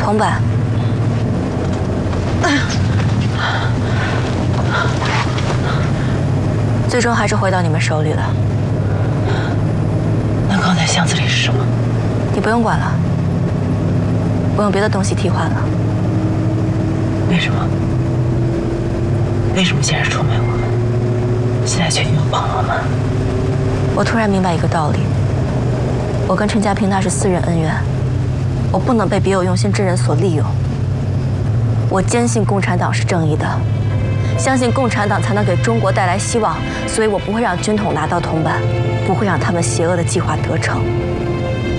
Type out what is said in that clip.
铜板。最终还是回到你们手里了。 那刚才箱子里是什么？ 你不用管了，我用别的东西替换了。 为什么？为什么先是出卖我们，现在却又帮我们？ 我突然明白一个道理：我跟陈家平那是私人恩怨，我不能被别有用心之人所利用。我坚信共产党是正义的，相信共产党才能给中国带来希望，所以我不会让军统拿到铜板，不会让他们邪恶的计划得逞。